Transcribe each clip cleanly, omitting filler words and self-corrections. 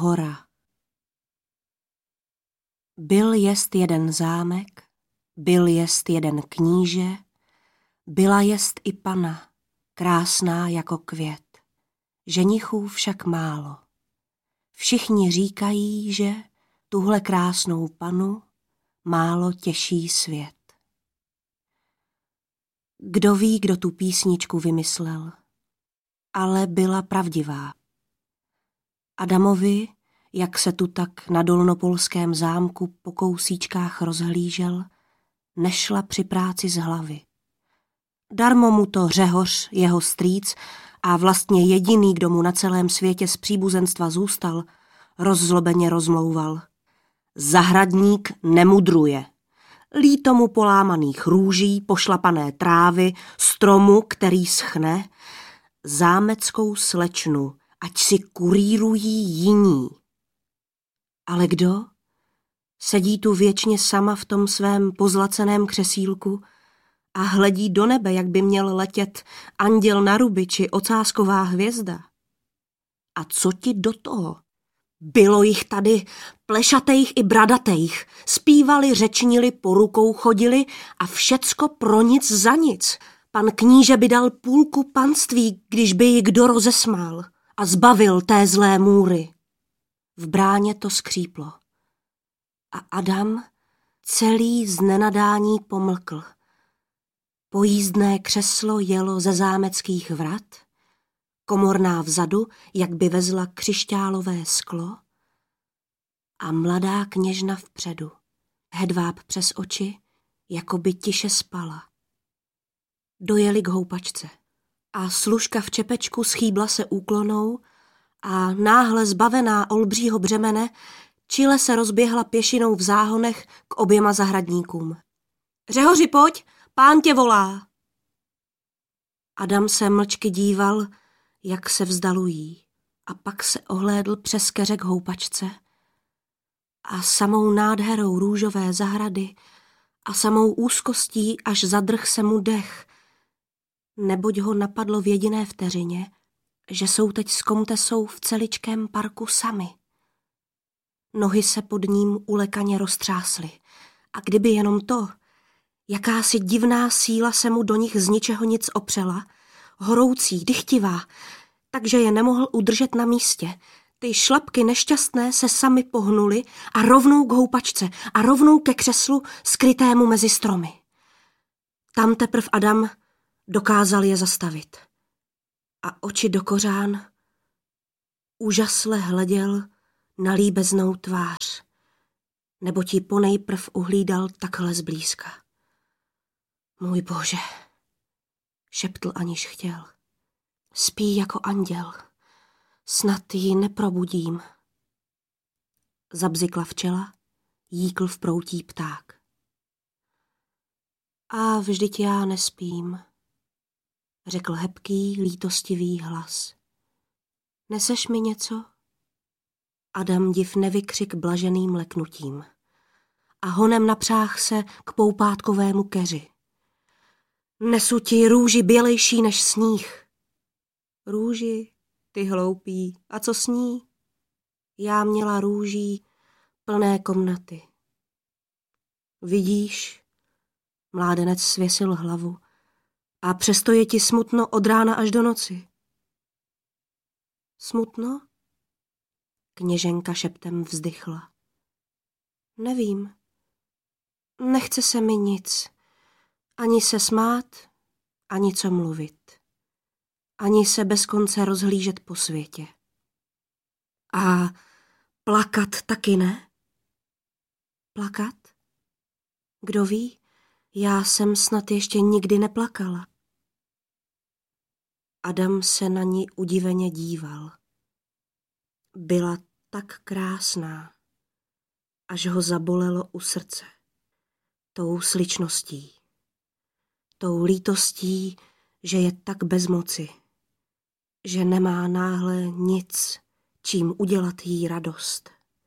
hora. Byl jest jeden zámek, byl jest jeden kníže, byla jest i pana, krásná jako květ. Ženichů však málo. Všichni říkají, že tuhle krásnou panu málo těší svět. Kdo ví, kdo tu písničku vymyslel, ale byla pravdivá. Adamovi, jak se tu tak na dolnopolském zámku po kousíčkách rozhlížel, nešla při práci z hlavy. Darmo mu to Řehoř, jeho strýc a vlastně jediný, kdo mu na celém světě z příbuzenstva zůstal, rozzlobeně rozmlouval. Zahradník nemudruje. Líto mu polámaných růží, pošlapané trávy, stromu, který schne, zámeckou slečnu, ať si kurýrují jiní. Ale kdo? Sedí tu věčně sama v tom svém pozlaceném křesílku a hledí do nebe, jak by měl letět anděl na ruby či ocásková hvězda. A co ti do toho? Bylo jich tady plešatejch i bradatejch, zpívali, řečnili, po rukou chodili a všecko pro nic za nic. Pan kníže by dal půlku panství, když by ji kdo rozesmál a zbavil té zlé můry. V bráně to skříplo. A Adam celý z nenadání pomlkl. Pojízdné křeslo jelo ze zámeckých vrat, komorná vzadu, jak by vezla křišťálové sklo, a mladá kněžna vpředu, hedváb přes oči, jako by tiše spala. Dojeli k houpačce a služka v čepečku schýbla se úklonou a náhle zbavená olbřího břemene čile se rozběhla pěšinou v záhonech k oběma zahradníkům. Řehoři, pojď, pán tě volá. Adam se mlčky díval, jak se vzdalují, a pak se ohlédl přes keře k houpačce a samou nádherou růžové zahrady a samou úzkostí až zadrh se mu dech, neboť ho napadlo v jediné vteřině, že jsou teď s komtesou v celičkém parku sami. Nohy se pod ním ulekaně roztřásly a kdyby jenom to, jakási divná síla se mu do nich z ničeho nic opřela, horoucí, dychtivá, takže je nemohl udržet na místě. Ty šlapky nešťastné se sami pohnuly a rovnou k houpačce a rovnou ke křeslu skrytému mezi stromy. Tam teprv Adam dokázal je zastavit. A oči do kořán úžasle hleděl na líbeznou tvář, neboť ji ponejprv uhlídal takhle zblízka. Můj Bože, šeptl, aniž chtěl. Spí jako anděl, snad ji neprobudím. Zabzikla včela, jíkl v proutí pták. A vždyť já nespím, řekl hebký, lítostivý hlas. Neseš mi něco? Adam div nevykřik blaženým leknutím a honem napřáh se k poupátkovému keři. Nesu ti růži bělejší než sníh. Růži, ty hloupý, a co s ní? Já měla růží plné komnaty. Vidíš, mládenec svěsil hlavu, a přesto je ti smutno od rána až do noci. Smutno? Kněženka šeptem vzdychla. Nevím. Nechce se mi nic. Ani se smát, ani co mluvit. Ani se bez konce rozhlížet po světě. A plakat taky ne? Plakat? Kdo ví, já jsem snad ještě nikdy neplakala. Adam se na ní udiveně díval. Byla tak krásná, až ho zabolelo u srdce. Tou sličností, tou lítostí, že je tak bez moci, že nemá náhle nic, čím udělat jí radost.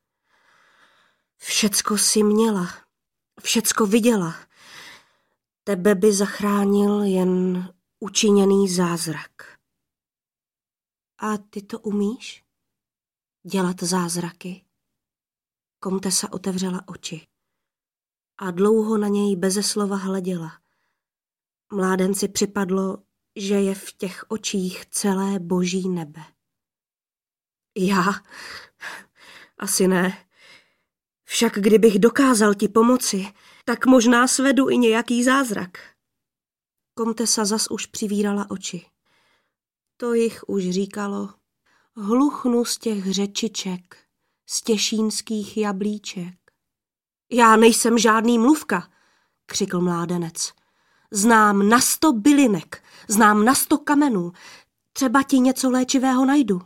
Všecko si měla, všecko viděla. Tebe by zachránil jen učiněný zázrak. A ty to umíš? dělat zázraky. Komtesa otevřela oči a dlouho na něj beze slova hleděla. Mládenci připadlo, že je v těch očích celé boží nebe. Já? Asi ne. Však kdybych dokázal ti pomoci, tak možná svedu i nějaký zázrak. Komtesa zas už přivírala oči. To jich už říkalo. Hluchnu z těch řečiček, z těšínských jablíček. Já nejsem žádný mluvka, křikl mládenec. Znám na 100 bylinek, znám na 100 kamenů. Třeba ti něco léčivého najdu.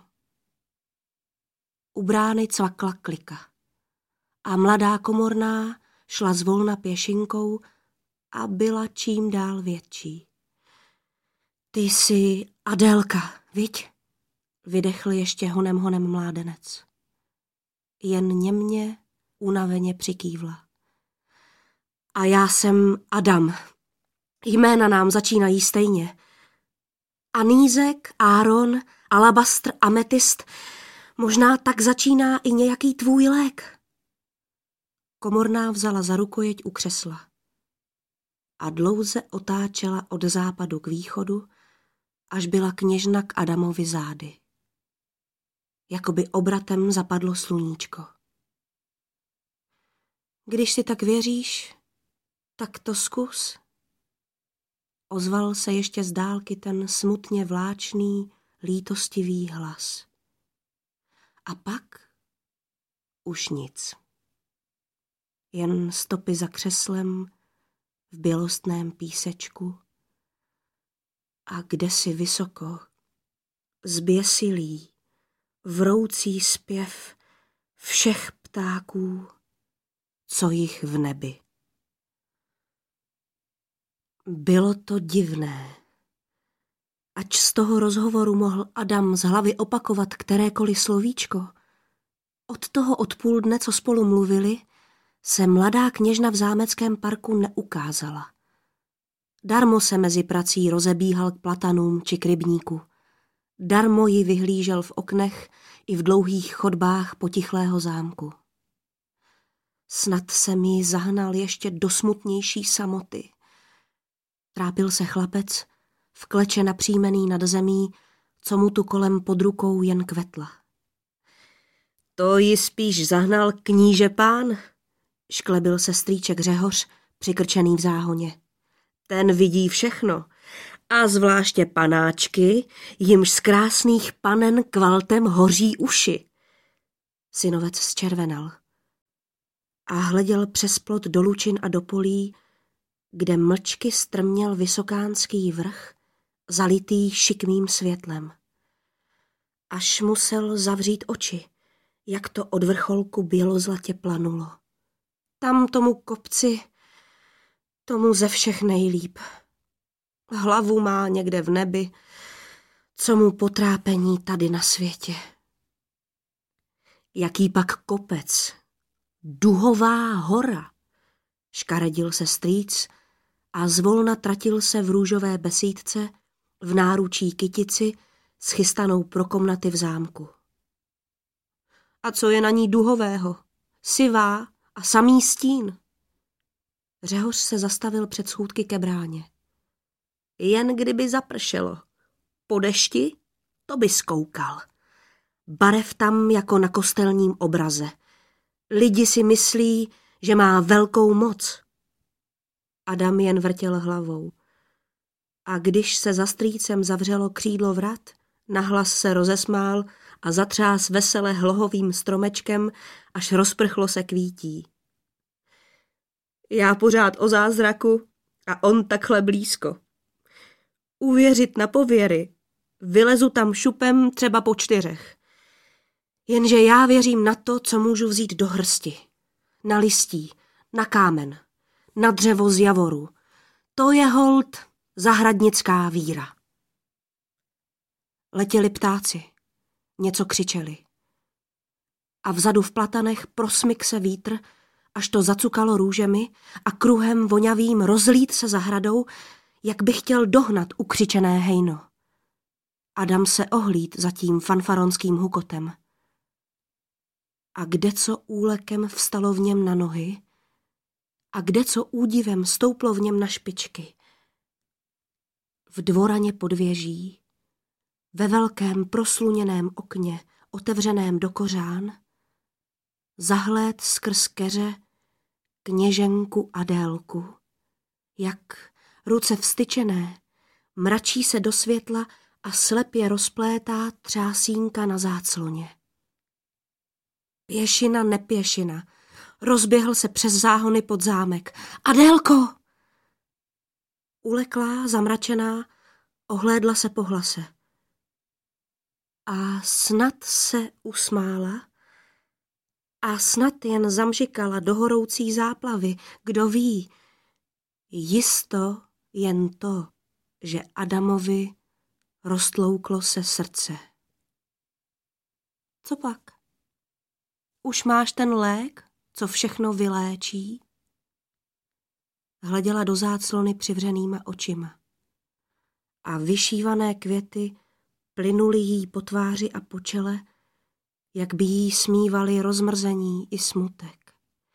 U brány cvakla klika. A mladá komorná šla zvolna pěšinkou a byla čím dál větší. Ty jsi Adélka, viď? Vydechl ještě honem mládenec. Jen němně unaveně přikývla. A já jsem Adam. Jména nám začínají stejně. Anízek, Áron, alabastr, ametist. Možná tak začíná i nějaký tvůj lék. Komorná vzala za rukojeť u křesla a dlouze otáčela od západu k východu, až byla kněžna k Adamovi zády. Jakoby obratem zapadlo sluníčko. Když si tak věříš, tak to zkus. Ozval se ještě z dálky ten smutně vláčný, lítostivý hlas. A pak už nic. Jen stopy za křeslem v bělostném písečku a kdesi vysoko, zběsilý, vroucí zpěv všech ptáků, co jich v nebi. Bylo to divné. Ač z toho rozhovoru mohl Adam z hlavy opakovat kterékoliv slovíčko, od toho odpoledne, co spolu mluvili, se mladá kněžna v zámeckém parku neukázala. Darmo se mezi prací rozebíhal k platanům či k rybníku. Darmo ji vyhlížel v oknech i v dlouhých chodbách potichlého zámku. Snad se mi zahnal ještě do smutnější samoty. Trápil se chlapec, v kleče napřímený nad zemí, co mu tu kolem pod rukou jen kvetla. To ji spíš zahnal kníže pán, šklebil se strýček Řehoř, přikrčený v záhoně. Ten vidí všechno, a zvláště panáčky, jimž z krásných panen kvaltem hoří uši. Synovec zčervenal a hleděl přes plot do lučin a do polí, kde mlčky strměl vysokánský vrch, zalitý šikmým světlem. Až musel zavřít oči, jak to od vrcholku bělozlatě planulo. Tam tomu kopci, tomu ze všech nejlíp. Hlavu má někde v nebi, co mu potrápení tady na světě. Jaký pak kopec? Duhová hora, škaredil se strýc a zvolna tratil se v růžové besídce v náručí kytici schystanou pro komnaty v zámku. A co je na ní duhového? Sivá a samý stín. Řehoř se zastavil před schůdky ke bráně. Jen kdyby zapršelo. Po dešti to by skoukal. Barev tam jako na kostelním obraze. Lidi si myslí, že má velkou moc. Adam jen vrtěl hlavou. A když se za strýcem zavřelo křídlo vrat, nahlas se rozesmál a zatřás vesele hlohovým stromečkem, až rozprchlo se kvítí. Já pořád o zázraku a on takhle blízko. Uvěřit na pověry, vylezu tam šupem třeba po 4. Jenže já věřím na to, co můžu vzít do hrsti. Na listí, na kámen, na dřevo z javoru. To je holt zahradnická víra. Letěli ptáci, něco křičeli. A vzadu v platanech prosmyk se vítr, až to zacukalo růžemi a kruhem vonavým rozlít se zahradou, jak by chtěl dohnat ukřičené hejno. Adam se ohlíd za tím fanfaronským hukotem. a kde co úlekem vstalo v něm na nohy a kde co údivem stouplo v něm na špičky. V dvoraně pod věží, ve velkém prosluněném okně, otevřeném do kořán, zahléd skrz keře kněženku Adélku, jak ruce vstyčené mračí se do světla a slepě rozplétá třásínka na zácloně. Pěšina, nepěšina, rozběhl se přes záhony pod zámek. Adélko! Uleklá, zamračená, ohlédla se po hlase. A snad se usmála a snad jen zamžikala do horoucí záplavy. Kdo ví, jisto jen to, že Adamovi roztlouklo se srdce. Co pak? Už máš ten lék, co všechno vyléčí? Hleděla do záclony přivřenýma očima. A vyšívané květy plynuly jí po tváři a po čele, jak by jí smívali rozmrzení i smutek.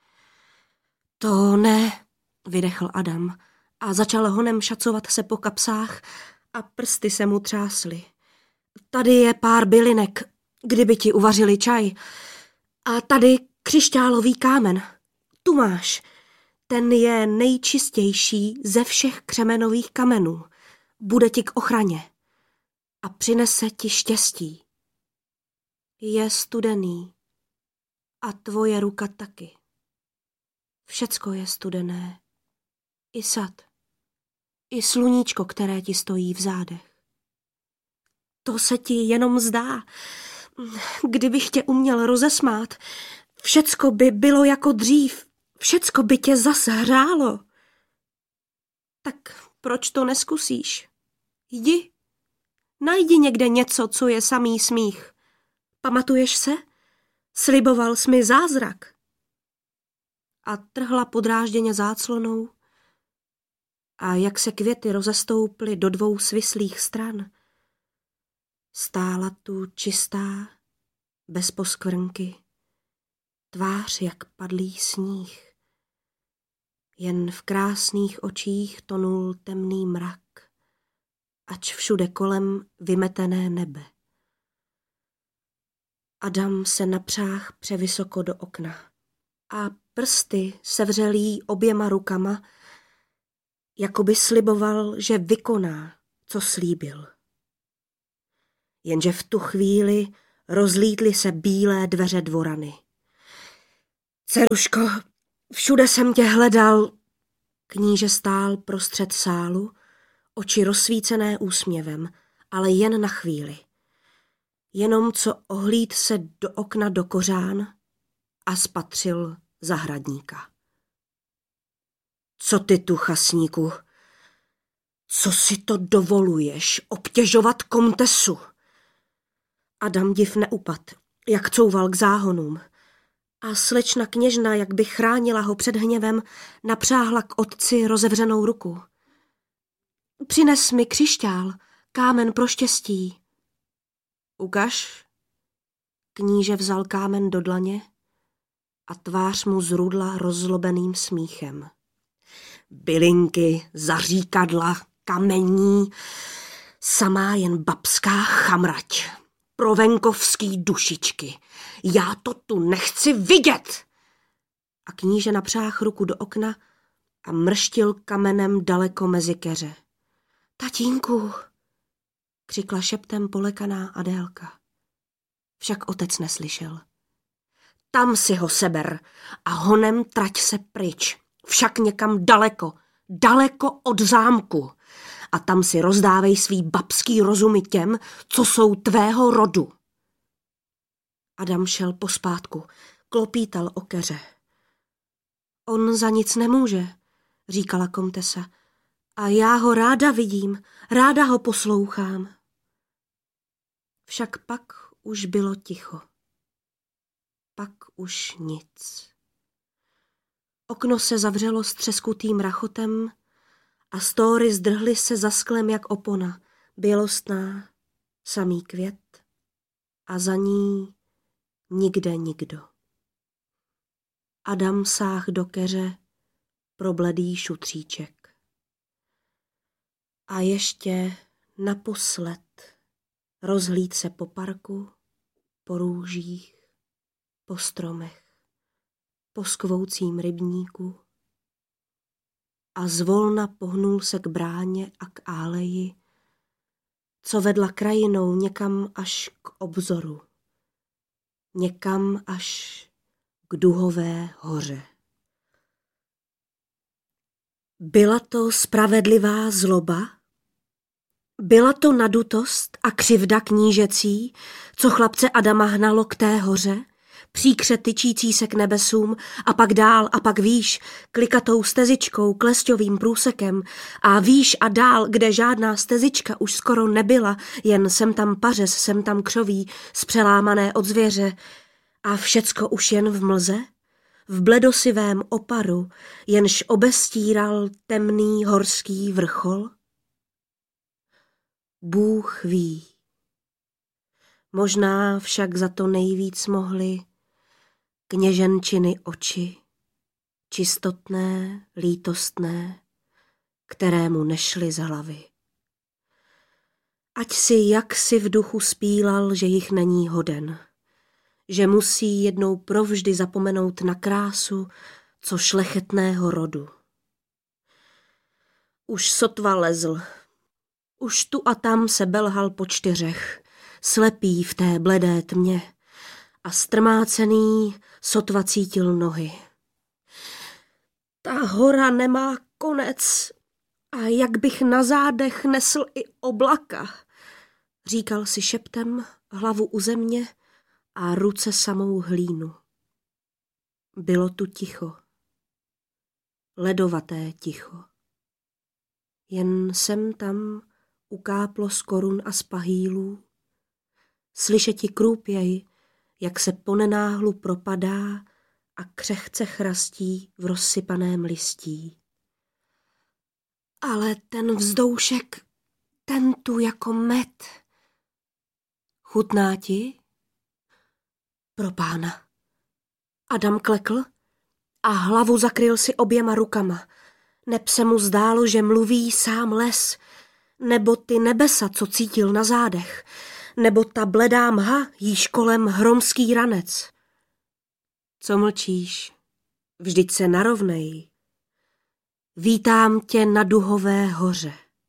To ne, vydechl Adam a začal honem šacovat se po kapsách a prsty se mu třásly. Tady je pár bylinek, kdyby ti uvařili čaj. A tady křišťálový kámen. Tu máš. Ten je nejčistější ze všech křemenových kamenů. Bude ti k ochraně. A přinese ti štěstí. Je studený. A tvoje ruka taky. Všecko je studené. I sad. I sluníčko, které ti stojí v zádech. To se ti jenom zdá. Kdybych tě uměl rozesmát, všecko by bylo jako dřív. Všecko by tě zas hrálo. Tak proč to neskusíš? Jdi. Najdi někde něco, co je samý smích. Pamatuješ se? Sliboval jsi mi zázrak. A trhla podrážděně záclonou a jak se květy rozestouply do dvou svislých stran, stála tu čistá, bez poskvrnky, tvář jak padlý sníh. Jen v krásných očích tonul temný mrak, ač všude kolem vymetené nebe. Adam se napřáhl převysoko do okna a prsty sevřelý oběma rukama, jako by sliboval, že vykoná, co slíbil. Jenže v tu chvíli rozlítly se bílé dveře dvorany. Dceruško, všude jsem tě hledal. Kníže stál prostřed sálu, oči rozsvícené úsměvem, ale jen na chvíli. Jenom co ohlíd se do okna do kořán a spatřil zahradníka. Co ty tu, chasníku? Co si to dovoluješ obtěžovat komtesu? Adam div neupad, jak couval k záhonům. A slečna kněžna, jak by chránila ho před hněvem, napřáhla k otci rozevřenou ruku. Přines mi křišťál, kámen pro štěstí. Ukaž. Kníže vzal kámen do dlaně a tvář mu zrudla rozzlobeným smíchem. Bylinky, zaříkadla, kamení, samá jen babská chamrať, provenkovský dušičky. Já to tu nechci vidět! A kníže napřáhl ruku do okna a mrštil kamenem daleko mezi keře. Tatínku, křikla šeptem polekaná Adélka. Však otec neslyšel. Tam si ho seber a honem trať se pryč, však někam daleko, daleko od zámku. A tam si rozdávej svý babský rozumy těm, co jsou tvého rodu. Adam šel pospátku, klopítal o keře. On za nic nemůže, říkala komtesa. A já ho ráda vidím, ráda ho poslouchám. Však pak už bylo ticho. Pak už nic. Okno se zavřelo s třeskutým rachotem a stóry zdrhly se za sklem jak opona, bělostná, samý květ a za ní nikde nikdo. Adam sáhl do keře pro bledý šutříček. A ještě naposled rozhlíd se po parku, po růžích, po stromech, po skvoucím rybníku a zvolna pohnul se k bráně a k áleji, co vedla krajinou někam až k obzoru, někam až k Duhové hoře. Byla to spravedlivá zloba? Byla to nadutost a křivda knížecí, co chlapce Adama hnalo k té hoře, příkře tyčící se k nebesům a pak dál a pak výš, klikatou stezičkou, klesťovým průsekem a výš a dál, kde žádná stezička už skoro nebyla, jen sem tam pařez, sem tam křoví, zpřelámané od zvěře a všecko už jen v mlze, v bledosivém oparu, jenž obestíral temný horský vrchol? Bůh ví. Možná však za to nejvíc mohly kněženčiny oči, čistotné, lítostné, které mu nešly z hlavy. Ať si jaksi v duchu spílal, že jich není hoden, že musí jednou provždy zapomenout na krásu, co šlechetného rodu. Už sotva lezl, už tu a tam se belhal po čtyřech, slepý v té bledé tmě a strmácený sotva cítil nohy. Ta hora nemá konec a jak bych na zádech nesl i oblaka, říkal si šeptem, hlavu u země a ruce samou hlínu. Bylo tu ticho, ledovaté ticho. Jen sem tam ukáplo z korun a z pahýlů, slyšeti krůpěj, jak se ponenáhlu propadá a křehce chrastí v rozsypaném listí. Ale ten vzdoušek, ten tu jako med. Chutná ti? Pro pána. Adam klekl a hlavu zakryl si oběma rukama. Neb se mu zdálo, že mluví sám les, nebo ty nebesa, co cítil na zádech, nebo ta bledá mha, jíž kolem hromský ranec. Co mlčíš? Vždyť se narovnej. Vítám tě na Duhové hoře.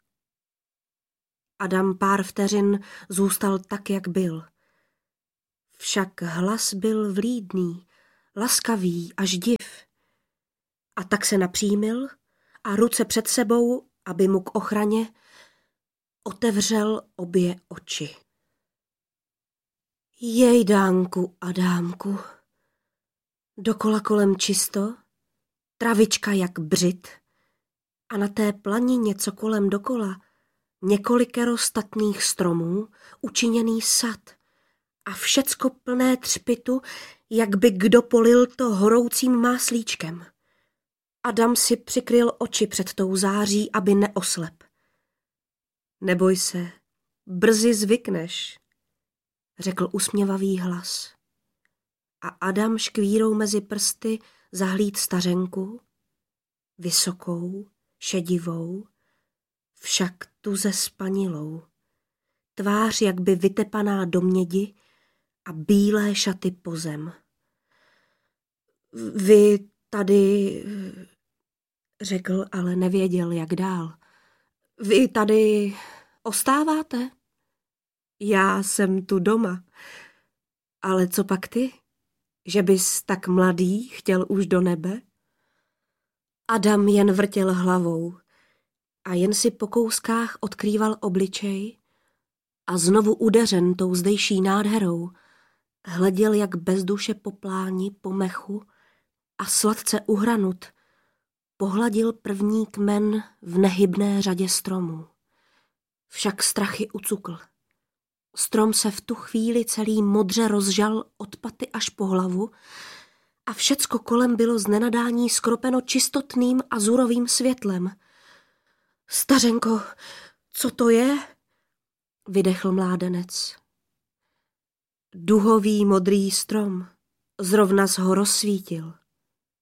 Adam pár vteřin zůstal tak, jak byl. Však hlas byl vlídný, laskavý až div. A tak se napřímil a ruce před sebou, aby mu k ochraně, otevřel obě oči. Jejdánku, Adámku, dokola kolem čisto, travička jak břit a na té planině, co kolem dokola, několikero statných stromů, učiněný sad a všecko plné třpitu, jak by kdo polil to horoucím máslíčkem. Adam si přikryl oči před tou září, aby neoslep. Neboj se, brzy zvykneš, řekl usměvavý hlas. A Adam škvírou mezi prsty zahlíd stařenku, vysokou, šedivou, však tuze spanilou, tvář jak by vytepaná do mědi a bílé šaty po zem. Vy tady, řekl, ale nevěděl, jak dál. Vy tady ostáváte? Já jsem tu doma. Ale co pak ty? Že bys tak mladý chtěl už do nebe? Adam jen vrtěl hlavou a jen si po kouskách odkrýval obličej a znovu udeřen tou zdejší nádherou hleděl jak bez duše po pláni, po mechu a sladce uhranut pohladil první kmen v nehybné řadě stromů. Však strachy ucukl. Strom se v tu chvíli celý modře rozžal od paty až po hlavu a všecko kolem bylo z nenadání skropeno čistotným azurovým světlem. Stařenko, co to je? Vydechl mládenec. Duhový modrý strom, zrovna z ho rozsvítil.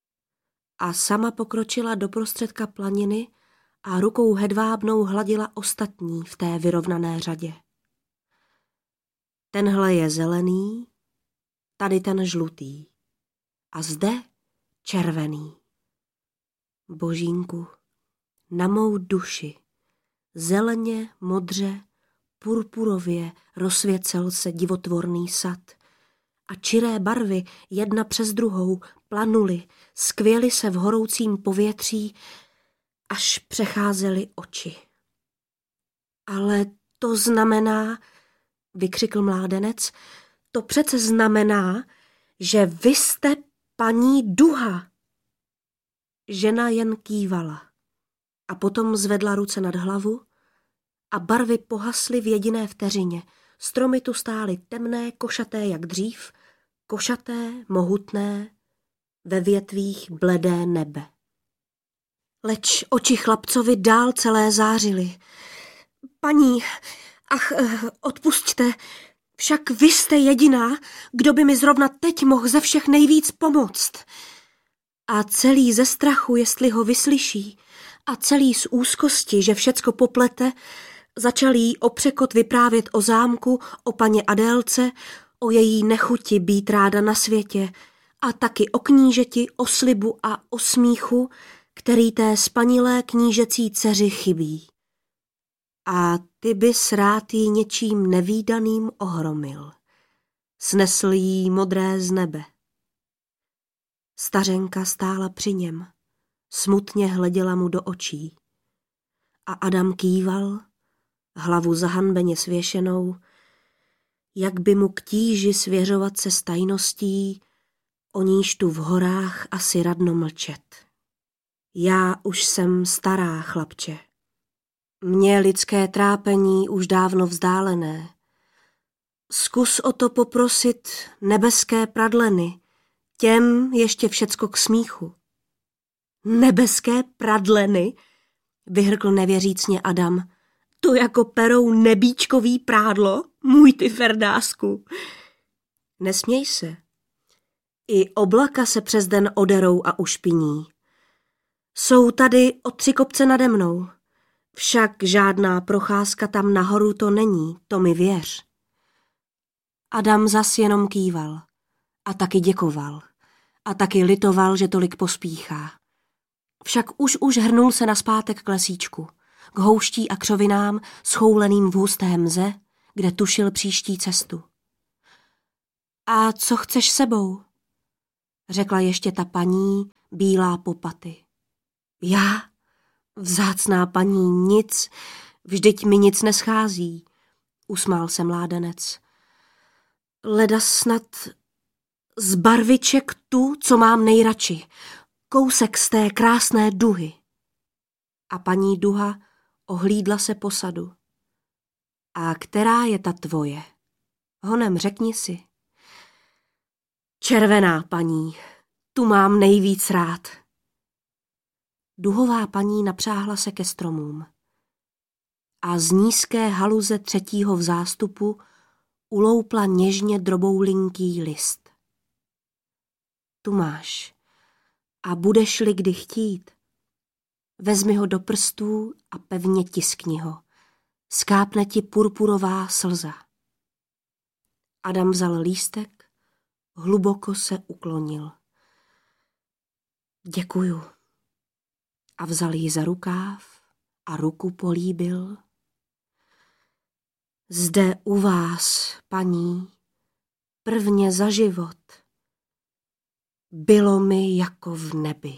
a sama pokročila do prostředka planiny a rukou hedvábnou hladila ostatní v té vyrovnané řadě. Tenhle je zelený, tady ten žlutý a zde červený. Božínku, na mou duši, zeleně, modře, purpurově rozsvěcel se divotvorný sad a čiré barvy jedna přes druhou planuly, skvěly se v horoucím povětří, až přecházely oči. Ale to znamená, vykřikl mládenec, to přece znamená, že vy jste paní Duha. Žena jen kývala a potom zvedla ruce nad hlavu a barvy pohasly v jediné vteřině. Stromy tu stály temné, košaté jak dřív, košaté, mohutné, ve větvích bledé nebe. Leč oči chlapcovi dál celé zářily. Paní, ach, odpusťte, však vy jste jediná, kdo by mi zrovna teď mohl ze všech nejvíc pomoct. A celý ze strachu, jestli ho vyslyší, a celý z úzkosti, že všecko poplete, začal jí opřekot vyprávět o zámku, o paně Adélce, o její nechuti být ráda na světě a taky o knížeti, o slibu a o smíchu, který té spanilé knížecí dceři chybí. A ty bys rád jí něčím nevídaným ohromil. Snesl jí modré z nebe. Stařenka stála při něm, smutně hleděla mu do očí. A Adam kýval, hlavu zahanbeně svěšenou, jak by mu k tíži svěřovat se s tajností, o níž tu v horách asi radno mlčet. Já už jsem stará, chlapče. Mně lidské trápení už dávno vzdálené. Zkus o to poprosit nebeské pradleny, těm ještě všecko k smíchu. Nebeské pradleny? Vyhrkl nevěřícně Adam. To jako perou nebíčkový prádlo, můj ty Ferdásku. Nesměj se. I oblaka se přes den oderou a ušpiní. Jsou tady o 3 kopce nade mnou. Však žádná procházka tam nahoru to není, to mi věř. Adam zas jenom kýval a taky děkoval a taky litoval, že tolik pospíchá. Však už hrnul se naspátek k lesíčku, k houští a křovinám schouleným v husté mze, kde tušil příští cestu. A co chceš sebou? Řekla ještě ta paní, bílá po paty. Já? Vzácná paní, nic, vždyť mi nic neschází, usmál se mládenec. Leda snad z barviček tu, co mám nejradši, kousek z té krásné duhy. A paní Duha ohlídla se po sadu. A která je ta tvoje? Honem, řekni si. Červená paní, tu mám nejvíc rád. Duhová paní napřáhla se ke stromům a z nízké haluze 3. vzástupu uloupla něžně droboulinký list. Tu máš a budeš-li kdy chtít, vezmi ho do prstů a pevně tiskni ho. Skápne ti purpurová slza. Adam vzal lístek, hluboko se uklonil. Děkuju. A vzal ji za rukáv a ruku políbil. Zde u vás, paní, prvně za život, bylo mi jako v nebi.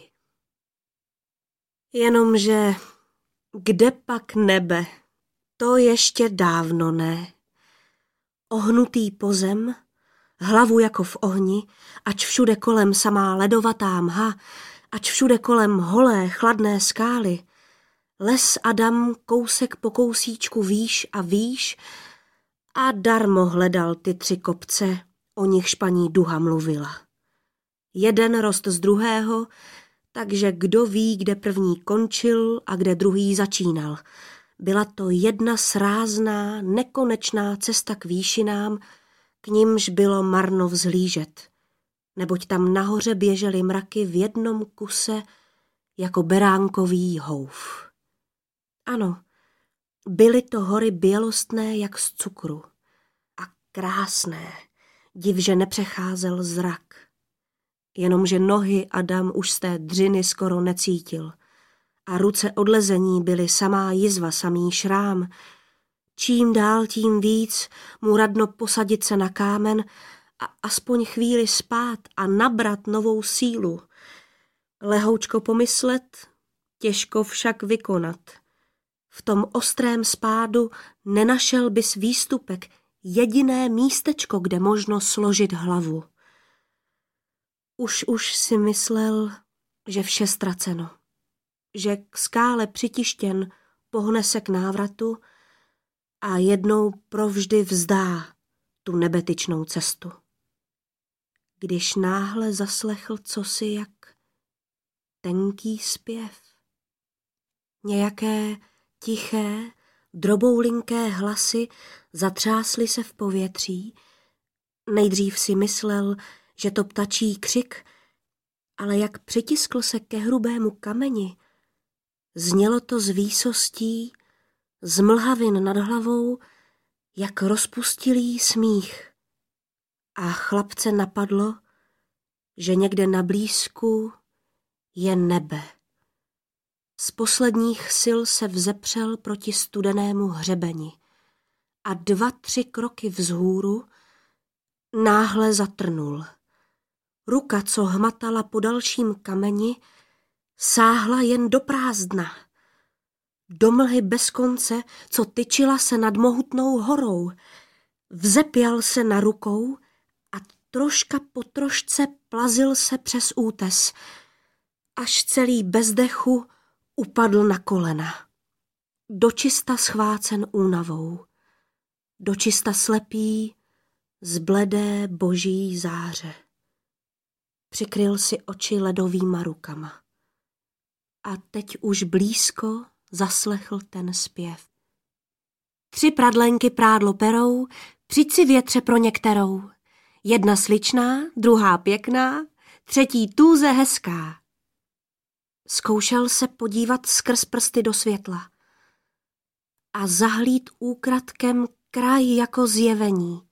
Jenomže kde pak nebe, to ještě dávno ne. Ohnutý pozem, hlavu jako v ohni, ač všude kolem samá ledovatá mha, ač všude kolem holé, chladné skály, les Adam kousek po kousíčku výš a výš a darmo hledal ty 3 kopce, o nichž paní Duha mluvila. Jeden rost z druhého, takže kdo ví, kde první končil a kde druhý začínal. Byla to jedna srázná, nekonečná cesta k výšinám, k nimž bylo marno vzhlížet. neboť tam nahoře běžely mraky v jednom kuse jako beránkový houf. Ano, byly to hory bělostné jak z cukru a krásné, div, že nepřecházel zrak. Jenomže nohy Adam už z té dřiny skoro necítil a ruce od lezení byly samá jizva, samý šrám. Čím dál tím víc mu radno posadit se na kámen a aspoň chvíli spát a nabrat novou sílu. Lehoučko pomyslet, těžko však vykonat. V tom ostrém spádu nenašel bys výstupek, jediné místečko, kde možno složit hlavu. Už si myslel, že vše ztraceno, že k skále přitištěn pohne se k návratu a jednou provždy vzdá tu nebetyčnou cestu. Když náhle zaslechl cosi jak tenký zpěv. Nějaké tiché, droboulinké hlasy zatřásly se v povětří. Nejdřív si myslel, že to ptačí křik, ale jak přitiskl se ke hrubému kameni, znělo to z výsostí, z mlhavin nad hlavou, jak rozpustilý smích. A chlapce napadlo, že někde na blízku je nebe. Z posledních sil se vzepřel proti studenému hřebeni a 2-3 kroky vzhůru náhle zatrnul. Ruka, co hmatala po dalším kameni, sáhla jen do prázdna. Do mlhy bez konce, co tyčila se nad mohutnou horou. Vzepěl se na rukou a troška po trošce plazil se přes útes, až celý bez dechu upadl na kolena. Dočista schvácen únavou, dočista slepý z bledé boží záře. Přikryl si oči ledovýma rukama. A teď už blízko zaslechl ten zpěv. 3 pradlenky prádlo perou, přijď si větře pro některou. 1 sličná, 2 pěkná, 3 tůze hezká. Zkoušel se podívat skrz prsty do světla a zahlíd úkradkem kraj jako zjevení.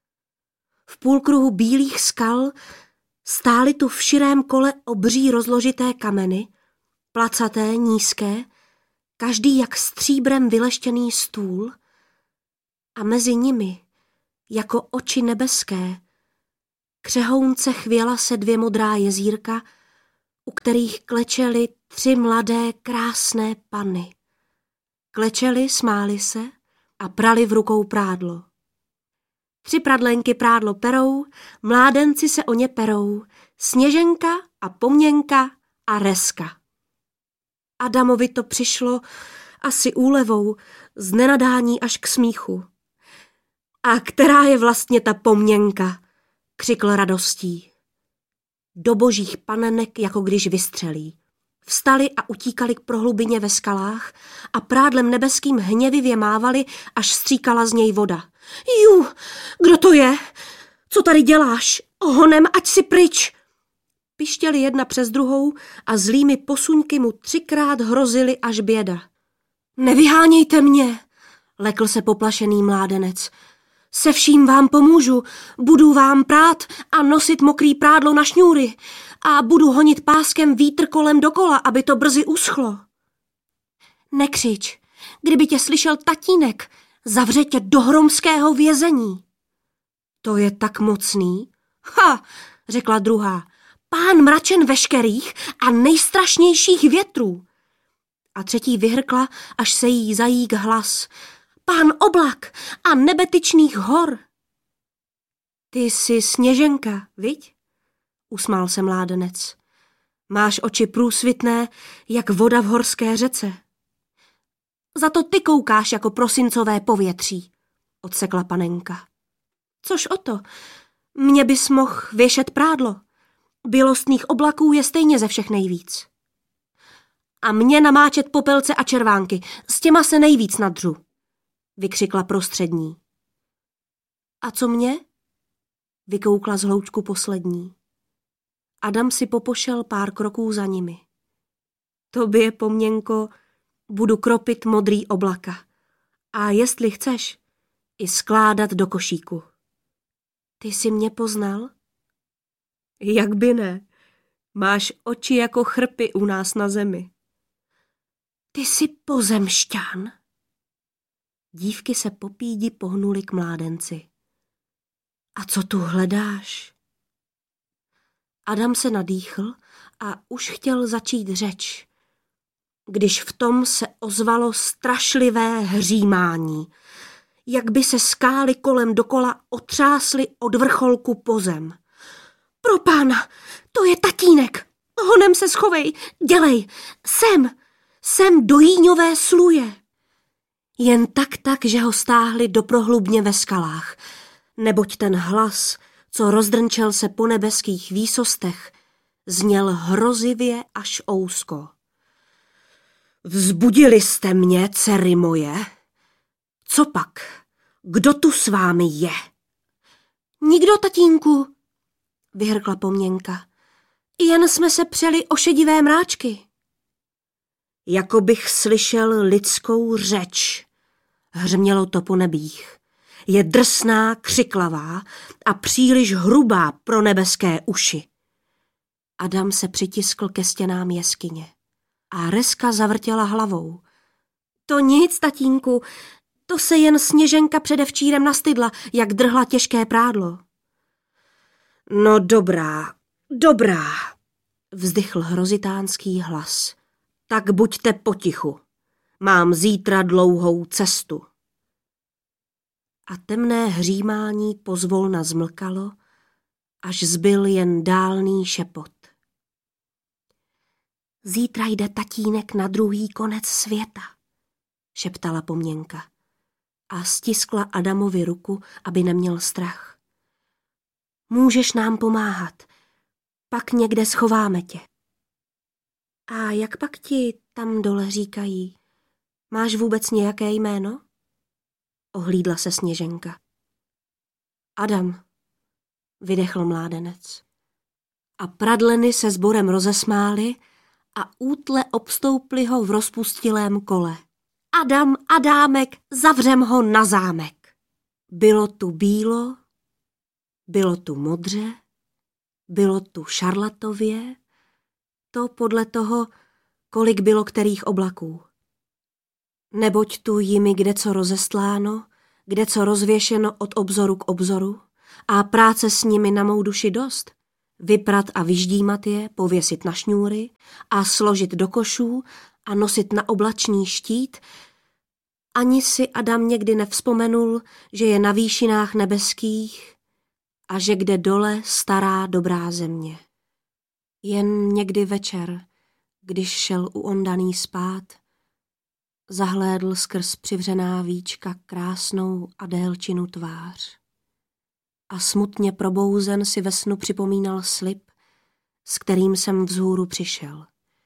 V půlkruhu bílých skal stály tu v širém kole obří rozložité kameny, placaté, nízké, každý jak stříbrem vyleštěný stůl a mezi nimi, jako oči nebeské, křehounce chvěla se 2 modrá jezírka, u kterých klečely 3 mladé krásné panny. Klečely, smály se a prali v rukou prádlo. 3 pradlenky prádlo perou, mládenci se o ně perou, Sněženka a Pomněnka a Reska. Adamovi to přišlo asi úlevou, z nenadání až k smíchu. A která je vlastně ta Pomněnka? Křikl radostí. Do božích panenek, jako když vystřelí. Vstali a utíkali k prohlubině ve skalách a prádlem nebeským hněvivě mávali, až stříkala z něj voda. Jú, kdo to je? Co tady děláš? Ohonem, ať si pryč! Pištěli jedna přes druhou a zlými posuňky mu 3krát hrozili až běda. Nevyhánějte mě, lekl se poplašený mládenec. Se vším vám pomůžu, budu vám prát a nosit mokrý prádlo na šňůry a budu honit páskem vítr kolem dokola, aby to brzy uschlo. Nekřič, kdyby tě slyšel tatínek, zavře tě do hromského vězení. To je tak mocný. Ha, řekla druhá, pán mračen veškerých a nejstrašnějších větrů. A třetí vyhrkla, až se jí zajík hlas. Pán oblak a nebetyčných hor. Ty jsi Sněženka, viď? Usmál se mládenec. Máš oči průsvitné, jak voda v horské řece. Za to ty koukáš jako prosincové povětří, odsekla panenka. Což o to, mě bys mohl věšet prádlo. Bělostných oblaků je stejně ze všech nejvíc. A mě namáčet popelce a červánky, s těma se nejvíc nadřu, vykřikla prostřední. A co mě? Vykoukla z hloučku poslední. Adam si popošel pár kroků za nimi. Tobě, Poměnko, budu kropit modrý oblaka. A jestli chceš, i skládat do košíku. Ty jsi mě poznal? Jak by ne? Máš oči jako chrpy u nás na zemi. Ty jsi pozemšťan? Dívky se po pídi pohnuly k mládenci. A co tu hledáš? Adam se nadýchl a už chtěl začít řeč, když v tom se ozvalo strašlivé hřímání, jak by se skály kolem dokola otřásly od vrcholku po zem. Pro pána, to je tatínek, honem se schovej, dělej, sem do jíňové sluje. Jen tak, že ho stáhli do prohlubně ve skalách, neboť ten hlas, co rozdrnčel se po nebeských výsostech, zněl hrozivě až ousko. Vzbudili jste mě, dcery moje? Co pak? Kdo tu s vámi je? Nikdo, tatínku, vyhrkla Poměnka. Jen jsme se přeli o šedivé mráčky. Jako bych slyšel lidskou řeč, hřmělo to po nebích. Je drsná, křiklavá a příliš hrubá pro nebeské uši. Adam se přitiskl ke stěnám jeskyně a Reska zavrtěla hlavou. To nic, tatínku, to se jen Sněženka předevčírem nastydla, jak drhla těžké prádlo. No dobrá, vzdychl hrozitánský hlas. Tak buďte potichu, mám zítra dlouhou cestu. A temné hřímání pozvolna zmlkalo, až zbyl jen dálný šepot. Zítra jde tatínek na druhý konec světa, šeptala Poměnka a stiskla Adamovi ruku, aby neměl strach. Můžeš nám pomáhat, pak někde schováme tě. A jak pak ti tam dole říkají? Máš vůbec nějaké jméno? Ohlídla se Sněženka. Adam, vydechl mládenec. A pradleny se sborem rozesmály a útle obstouply ho v rozpustilém kole. Adam, Adámek, zavřem ho na zámek. Bylo tu bílo, bylo tu modře, bylo tu šarlatově, to podle toho, kolik bylo kterých oblaků. Neboť tu jimi kdeco rozestláno, kdeco rozvěšeno od obzoru k obzoru a práce s nimi na mou duši dost. Vyprat a vyždímat je, pověsit na šňůry a složit do košů a nosit na oblačný štít. Ani si Adam někdy nevzpomenul, že je na výšinách nebeských a že kde dole stará dobrá země. Jen někdy večer, když šel u Ondaný spát, zahlédl skrz přivřená víčka krásnou Adélčinu tvář. A smutně probouzen si ve snu připomínal slib, s kterým jsem vzhůru přišel.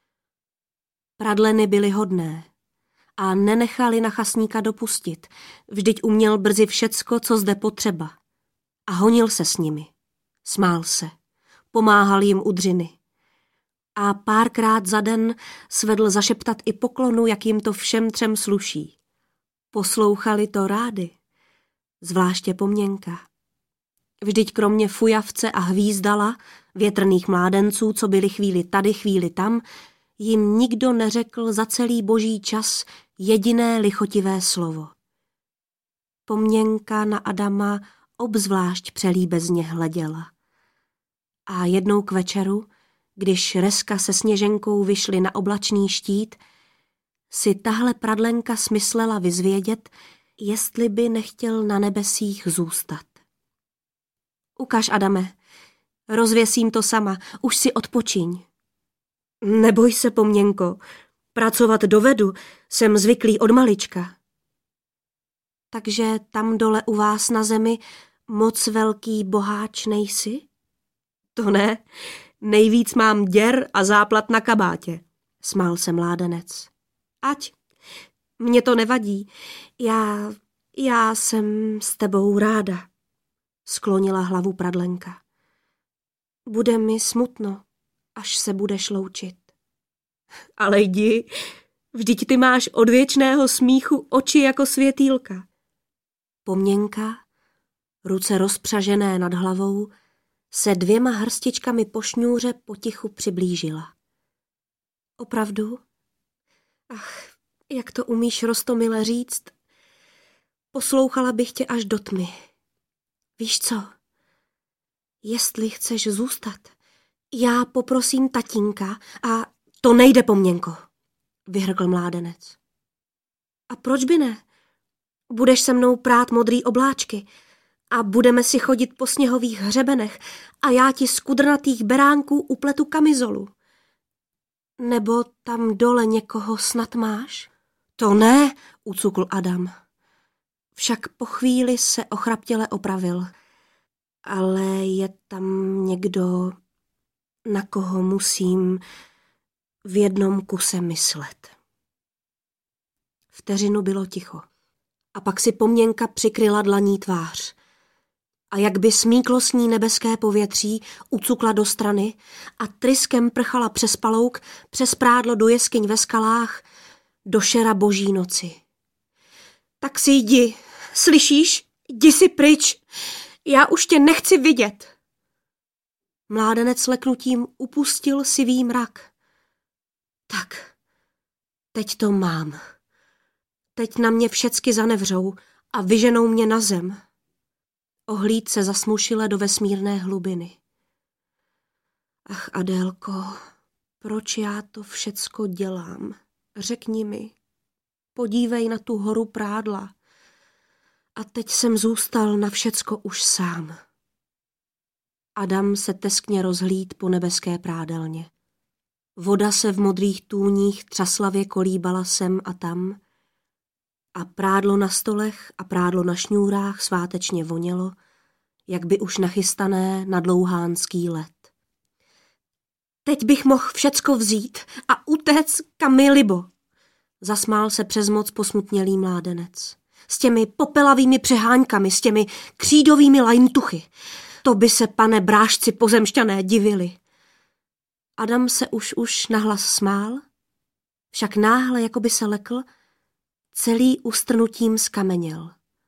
Pradleny byly hodné a nenechali nachasníka dopustit, vždyť uměl brzy všecko, co zde potřeba. A honil se s nimi, smál se, pomáhal jim u dřiny. A párkrát za den svedl zašeptat i poklonu, jak jim to všem třem sluší. Poslouchali to rády, zvláště Poměnka. Vždyť kromě Fujavce a Hvízdala, větrných mládenců, co byli chvíli tady, chvíli tam, jim nikdo neřekl za celý boží čas jediné lichotivé slovo. Poměnka na Adama obzvlášť přelíbezně hleděla. A jednou k večeru, když Reska se Sněženkou vyšli na oblačný štít, si tahle pradlenka smyslela vyzvědět, jestli by nechtěl na nebesích zůstat. Ukaž, Adame, rozvěsím to sama, už si odpočiň. Neboj se, Poměnko, pracovat dovedu, jsem zvyklý od malička. Takže tam dole u vás na zemi moc velký boháč nejsi? To ne, nejvíc mám děr a záplat na kabátě, smál se mládenec. Ať, mně to nevadí, já jsem s tebou ráda, sklonila hlavu pradlenka. Bude mi smutno, až se budeš loučit. Ale jdi, vždyť ty máš od věčného smíchu oči jako světýlka. Pomněnka, ruce rozpřažené nad hlavou, se 2 hrstičkami po šňůře potichu přiblížila. Opravdu? Ach, jak to umíš roztomile říct? Poslouchala bych tě až do tmy. Víš co? Jestli chceš zůstat, já poprosím tatínka a to nejde, Pomněnko, vyhrkl mládenec. A proč by ne? Budeš se mnou prát modrý obláčky a budeme si chodit po sněhových hřebenech a já ti z kudrnatých beránků upletu kamizolu. Nebo tam dole někoho snad máš? To ne, ucukl Adam. Však po chvíli se ochraptěle opravil. Ale je tam někdo, na koho musím v jednom kuse myslet. Vteřinu bylo ticho. A pak si Pomněnka přikryla dlaní tvář. A jak by smíklo s ní nebeské povětří, ucukla do strany a tryskem prchala přes palouk, přes prádlo do jeskyň ve skalách, do šera boží noci. Tak si jdi, slyšíš? Jdi si pryč, já už tě nechci vidět. Mládenec leknutím upustil sivý mrak. Tak, teď to mám. Teď na mě všecky zanevřou a vyženou mě na zem. Ohlíd se zasmušile do vesmírné hlubiny. Ach, Adélko, proč já to všecko dělám? Řekni mi, podívej na tu horu prádla. A teď jsem zůstal na všecko už sám. Adam se teskně rozhlíd po nebeské prádelně. Voda se v modrých tůních třaslavě kolíbala sem a tam a prádlo na stolech a prádlo na šňůrách svátečně vonělo, jak by už nachystané na dlouhánský let. Teď bych mohl všecko vzít a utéct, kam mi libo, zasmál se přes moc posmutnělý mládenec. S těmi popelavými přeháňkami, s těmi křídovými lajntuchy. To by se, pane brášci pozemšťané, divili. Adam se už nahlas smál, však náhle, jako by se lekl, celý ustrnutím skameněl.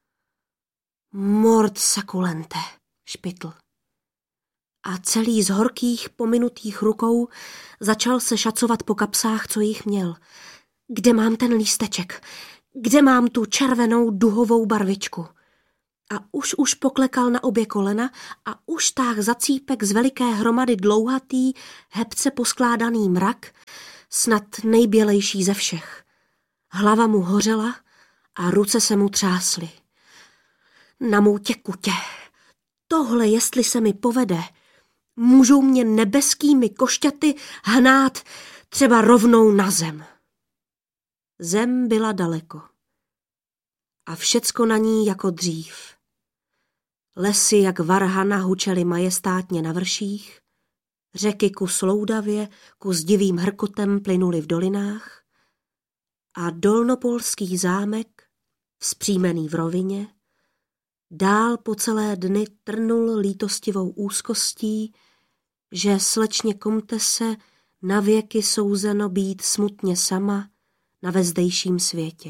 Mort sakulente, špitl. A celý z horkých pominutých rukou začal se šacovat po kapsách, co jich měl. Kde mám ten lísteček? Kde mám tu červenou duhovou barvičku? A už poklekal na obě kolena a už táh za cípek z veliké hromady dlouhatý, hebce poskládaný mrak, snad nejbělejší ze všech. Hlava mu hořela a ruce se mu třásly. Na mou těkutě, tohle jestli se mi povede, můžou mě nebeskými košťaty hnát třeba rovnou na zem. Zem byla daleko. A všecko na ní jako dřív. Lesy jak varhana hučely majestátně na vrších, řeky kus loudavě, kus divým hrkotem plynuly v dolinách a dolnopolský zámek, vzpřímený v rovině, dál po celé dny trnul lítostivou úzkostí, že slečně komtese navěky souzeno být smutně sama na vezdejším světě.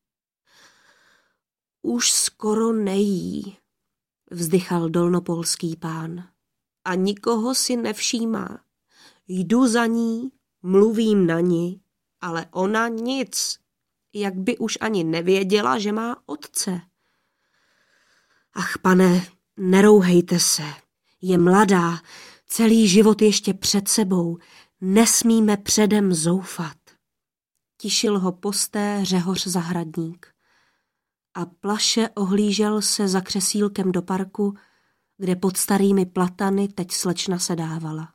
Už skoro nejí, vzdychal dolnopolský pán. A nikoho si nevšímá. Jdu za ní, mluvím na ní, ale ona nic, jak by už ani nevěděla, že má otce. Ach, pane, nerouhejte se, je mladá, celý život ještě před sebou, nesmíme předem zoufat. Tišil ho posté Řehoř zahradník. A plaše ohlížel se za křesílkem do parku, kde pod starými platany teď slečna sedávala.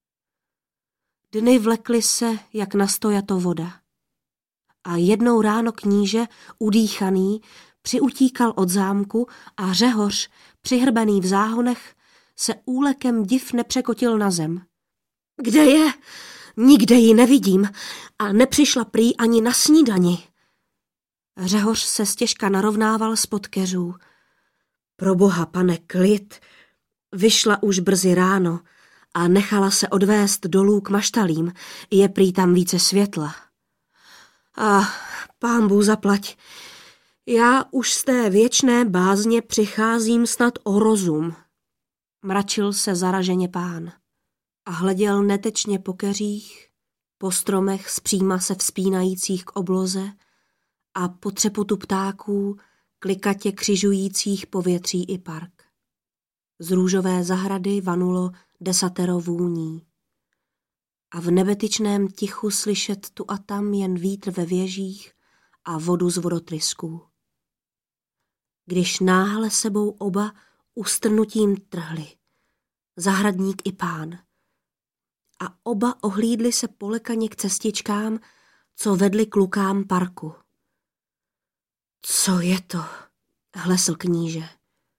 Dny vlekly se, jak nastojato voda. A jednou ráno kníže, udýchaný, přiutíkal od zámku a Řehoř, přihrbený v záhonech, se úlekem div nepřekotil na zem. Kde je? Nikde ji nevidím a nepřišla prý ani na snídani. Řehoř se stěžka narovnával spod keřů. Proboha, pane, klid. Vyšla už brzy ráno a nechala se odvést dolů k maštalím, je prý tam více světla. A pánbůh zaplať, já už z té věčné bázně přicházím snad o rozum. Mračil se zaraženě pán a hleděl netečně po keřích, po stromech zpříma se vzpínajících k obloze a po třepotu ptáků, klikatě křižujících povětří i park. Z růžové zahrady vanulo 10 vůní a v nebetyčném tichu slyšet tu a tam jen vítr ve věžích a vodu z vodotrysku. Když náhle sebou oba ustrnutím trhli, zahradník i pán, a oba ohlídli se polekaně k cestičkám, co vedly k lukám parku. Co je to? Hlesl kníže.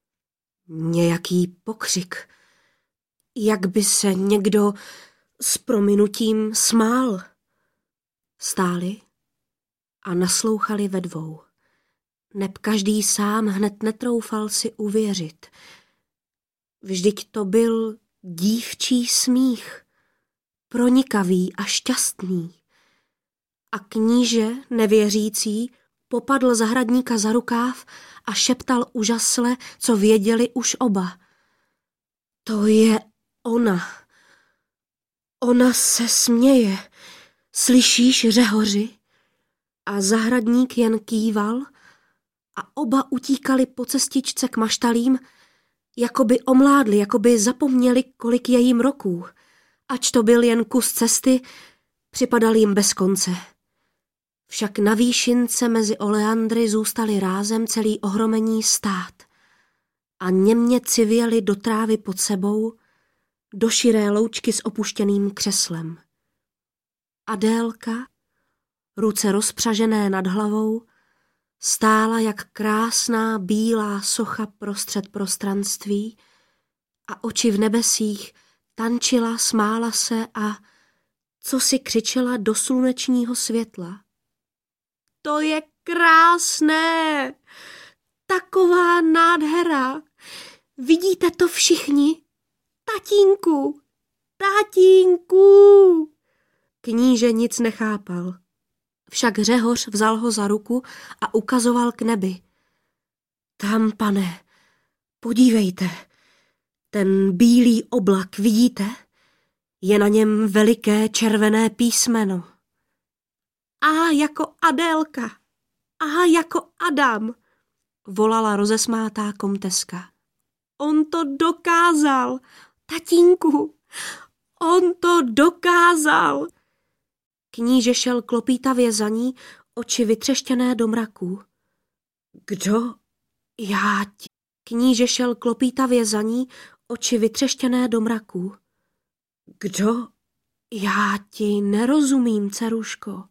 Nějaký pokřik, jak by se někdo s prominutím smál. Stáli a naslouchali ve dvou. Neb každý sám hned netroufal si uvěřit. Vždyť to byl dívčí smích, pronikavý a šťastný. A kníže, nevěřící, popadl zahradníka za rukáv a šeptal úžasle, co věděli už oba. To je ona. Ona se směje. Slyšíš, Řehoři? A zahradník jen kýval a oba utíkali po cestičce k maštalím, jako by omládli, jako by zapomněli, kolik je jim roků. Ač to byl jen kus cesty, připadal jim bez konce. Však na výšince mezi oleandry zůstali rázem celý ohromení stát a němě civěli do trávy pod sebou, do širé loučky s opuštěným křeslem. Adélka, ruce rozpřažené nad hlavou, stála jak krásná bílá socha prostřed prostranství a oči v nebesích tančila, smála se a co si křičela do slunečního světla. To je krásné! Taková nádhera! Vidíte to všichni? Tatínku! Tatínku! Kníže nic nechápal. Však Řehoř vzal ho za ruku a ukazoval k nebi. Tam, pane, podívejte, ten bílý oblak, vidíte? Je na něm veliké červené písmeno. A jako Adélka, a jako Adam, volala rozesmátá komteska. On to dokázal, tatínku, on to dokázal. Kníže šel klopítavě za ní, oči vytřeštěné do mraků. Kdo? Já ti. Kníže šel klopítavě za ní, oči vytřeštěné do mraků. Kdo? Já ti nerozumím, dceruško.